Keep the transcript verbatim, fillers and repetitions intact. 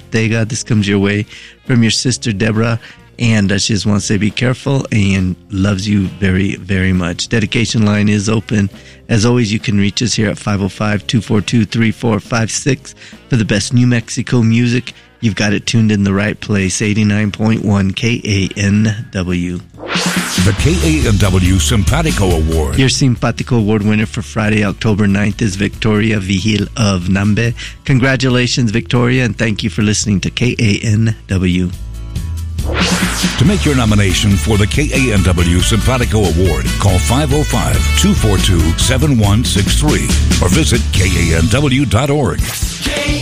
Ortega. This comes your way from your sister, Deborah. And uh, she just wants to say be careful and loves you very, very much. Dedication line is open. As always, you can reach us here at five oh five, two four two, three four five six for the best New Mexico music. You've got it tuned in the right place, eighty-nine point one K A N W. The K A N W Simpatico Award. Your Simpatico Award winner for Friday, October ninth is Victoria Vigil of Nambe. Congratulations, Victoria, and thank you for listening to K A N W. To make your nomination for the K A N W Simpatico Award, call five oh five, two four two, seven one six three or visit K A N W dot org.